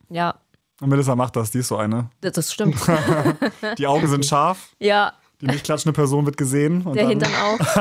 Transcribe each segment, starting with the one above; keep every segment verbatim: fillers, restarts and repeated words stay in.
Ja. Und Melissa macht das, die ist so eine. Das stimmt. Die Augen sind scharf. Ja. Die nicht klatschende Person wird gesehen. Und Der dann Hintern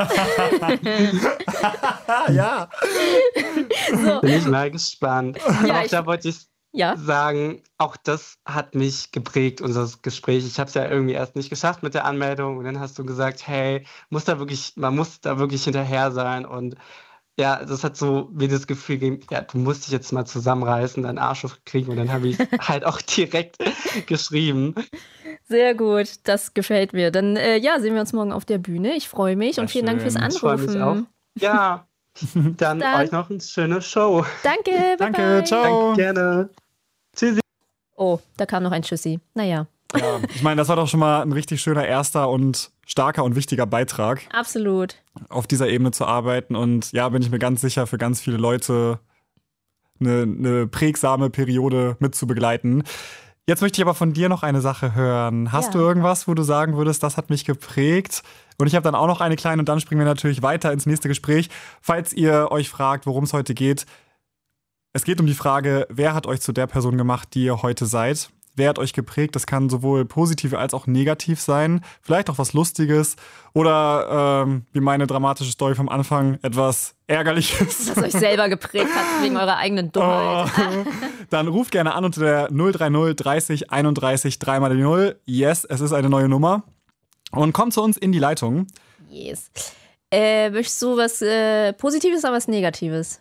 auch. Ja. So. Bin ich mal gespannt. Ja, auch ich- da wollte ich Ja. sagen, auch das hat mich geprägt, unser Gespräch. Ich habe es ja irgendwie erst nicht geschafft mit der Anmeldung und dann hast du gesagt, hey, muss da wirklich, man muss da wirklich hinterher sein und ja, das hat so mir das Gefühl gegeben, ja, du musst dich jetzt mal zusammenreißen, deinen Arsch hochkriegen und dann habe ich halt auch direkt geschrieben. Sehr gut, das gefällt mir. Dann äh, ja, sehen wir uns morgen auf der Bühne. Ich freue mich Sehr und vielen Dank fürs schön. Ich freue mich auch. Anrufen. Ja, dann, Dann- euch noch eine schöne Show. Danke, bye Danke, bye. ciao. Danke, gerne. Tschüssi. Oh, da kam noch ein Tschüssi. Naja, Ja, ich meine, das war doch schon mal ein richtig schöner erster und starker und wichtiger Beitrag, absolut. auf dieser Ebene zu arbeiten. Und ja, bin ich mir ganz sicher, für ganz viele Leute eine, eine prägsame Periode mit zu begleiten. Jetzt möchte ich aber von dir noch eine Sache hören. Hast Ja. du irgendwas, wo du sagen würdest, das hat mich geprägt? Und ich habe dann auch noch eine kleine und dann springen wir natürlich weiter ins nächste Gespräch. Falls ihr euch fragt, worum es heute geht, es geht um die Frage, wer hat euch zu der Person gemacht, die ihr heute seid? Wer hat euch geprägt? Das kann sowohl positiv als auch negativ sein. Vielleicht auch was Lustiges oder ähm, wie meine dramatische Story vom Anfang, etwas Ärgerliches. Was euch selber geprägt hat wegen eurer eigenen Dummheit. Oh. Dann ruft gerne an unter der null drei null dreißig einunddreißig drei mal die null. Yes, es ist eine neue Nummer. Und kommt zu uns in die Leitung. Yes. Äh, möchtest du was äh, Positives oder was Negatives?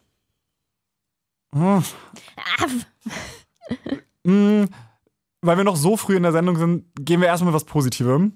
Hm. Ah, Mm, Weil wir noch so früh in der Sendung sind, gehen wir erstmal mit was Positivem.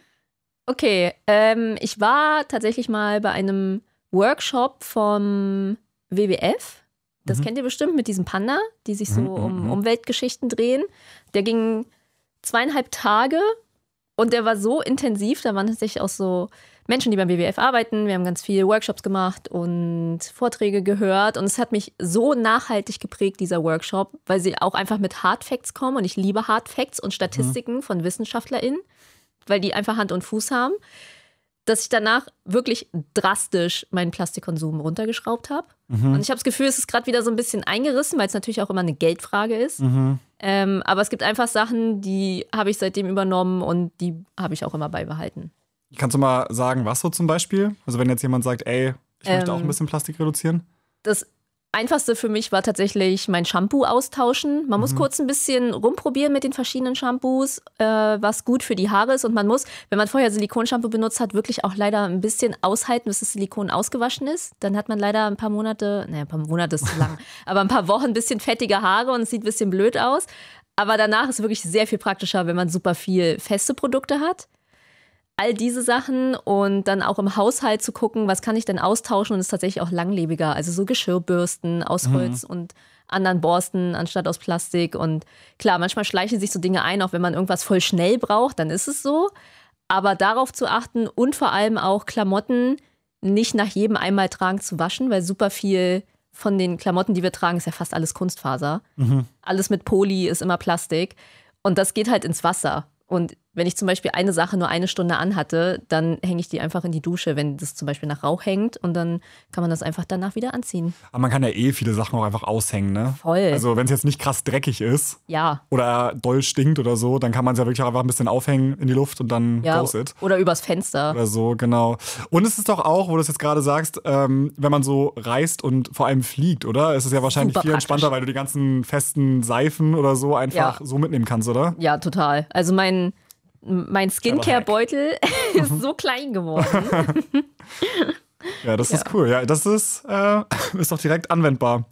okay, ähm, ich war tatsächlich mal bei einem Workshop vom W W F. Das Mhm. kennt ihr bestimmt mit diesem Panda, die sich so Mhm, um mhm. Umweltgeschichten drehen. Der ging zweieinhalb Tage und der war so intensiv. Da waren tatsächlich auch so Menschen, die beim W W F arbeiten. Wir haben ganz viele Workshops gemacht und Vorträge gehört. Und es hat mich so nachhaltig geprägt, dieser Workshop, weil sie auch einfach mit Hard Facts kommen. Und ich liebe Hard Facts und Statistiken von WissenschaftlerInnen, weil die einfach Hand und Fuß haben, dass ich danach wirklich drastisch meinen Plastikkonsum runtergeschraubt habe. Mhm. Und ich habe das Gefühl, es ist gerade wieder so ein bisschen eingerissen, weil es natürlich auch immer eine Geldfrage ist. Mhm. Ähm, aber es gibt einfach Sachen, die habe ich seitdem übernommen und die habe ich auch immer beibehalten. Kannst du mal sagen, was so zum Beispiel? Also wenn jetzt jemand sagt, ey, ich möchte auch ein Ähm, bisschen Plastik reduzieren. Das Einfachste für mich war tatsächlich mein Shampoo austauschen. Man muss Mhm. kurz ein bisschen rumprobieren mit den verschiedenen Shampoos, äh, was gut für die Haare ist. Und man muss, wenn man vorher Silikonshampoo benutzt hat, wirklich auch leider ein bisschen aushalten, bis das Silikon ausgewaschen ist. Dann hat man leider ein paar Monate, naja, ein paar Monate ist zu lang, aber ein paar Wochen ein bisschen fettige Haare und es sieht ein bisschen blöd aus. Aber danach ist es wirklich sehr viel praktischer, wenn man super viel feste Produkte hat. All diese Sachen und dann auch im Haushalt zu gucken, was kann ich denn austauschen und ist tatsächlich auch langlebiger. Also so Geschirrbürsten aus Holz und anderen Borsten anstatt aus Plastik. Und klar, manchmal schleichen sich so Dinge ein, auch wenn man irgendwas voll schnell braucht, dann ist es so. Aber darauf zu achten und vor allem auch Klamotten nicht nach jedem einmal tragen zu waschen, weil super viel von den Klamotten, die wir tragen, ist ja fast alles Kunstfaser. Mhm. Alles mit Poly ist immer Plastik. Und das geht halt ins Wasser. Und wenn ich zum Beispiel eine Sache nur eine Stunde anhatte, dann hänge ich die einfach in die Dusche, wenn das zum Beispiel nach Rauch hängt. Und dann kann man das einfach danach wieder anziehen. Aber man kann ja eh viele Sachen auch einfach aushängen, ne? Voll. Also wenn es jetzt nicht krass dreckig ist Ja. oder doll stinkt oder so, dann kann man es ja wirklich auch einfach ein bisschen aufhängen in die Luft und dann ja. goes it. Oder übers Fenster. Oder so, genau. Und es ist doch auch, wo du es jetzt gerade sagst, ähm, wenn man so reist und vor allem fliegt, oder? Es ist ja wahrscheinlich Super viel entspannter, praktisch. weil du die ganzen festen Seifen oder so einfach Ja. so mitnehmen kannst, oder? Ja, total. Also mein, mein Skincare-Beutel ist so klein geworden. Ja, das Ja. ist cool. Ja, das ist, äh, ist doch direkt anwendbar.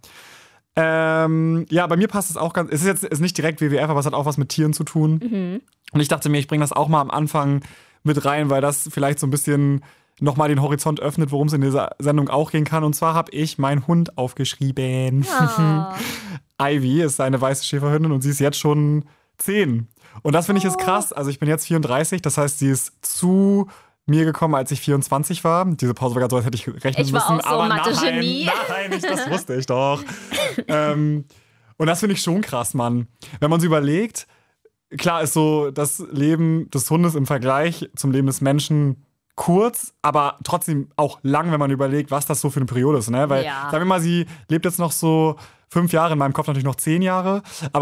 Ähm, ja, bei mir passt es auch ganz. Es ist jetzt ist nicht direkt W W F, aber es hat auch was mit Tieren zu tun. Mhm. Und ich dachte mir, ich bringe das auch mal am Anfang mit rein, weil das vielleicht so ein bisschen nochmal den Horizont öffnet, worum es in dieser Sendung auch gehen kann. Und zwar habe ich meinen Hund aufgeschrieben. Ah. Ivy ist eine weiße Schäferhündin und sie ist jetzt schon zehn. Und das finde ich ist krass. Also ich bin jetzt vierunddreißig, das heißt, sie ist zu mir gekommen, als ich vierundzwanzig war. Diese Pause war gerade so, als hätte ich rechnen Ich war müssen. auch so aber Mathe-Genie. Nein, nein, ich, das wusste ich doch. ähm, und das finde ich schon krass, Mann. Wenn man sich überlegt, klar ist so das Leben des Hundes im Vergleich zum Leben des Menschen kurz, aber trotzdem auch lang, wenn man überlegt, was das so für eine Periode ist. Ne? Weil, Ja. sagen wir mal, sie lebt jetzt noch so fünf Jahre, in meinem Kopf natürlich noch zehn Jahre, aber